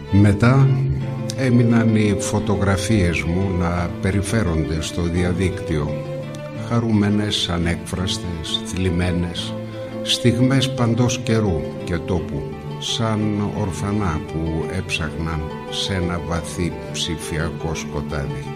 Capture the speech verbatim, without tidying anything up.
Μετά έμειναν οι φωτογραφίες μου να περιφέρονται στο διαδίκτυο, χαρούμενες, ανέκφραστες, θλιμμένες, στιγμές παντός καιρού και τόπου, σαν ορφανά που έψαχναν σε ένα βαθύ ψηφιακό σκοτάδι.